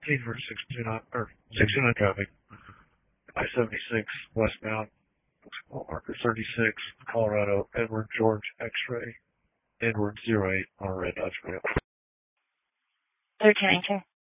15 for 629, or 629 traffic. I-76 westbound, marker 36, Colorado, Edward George X-ray, Edward 08 on a red Dodge Ram. 1319.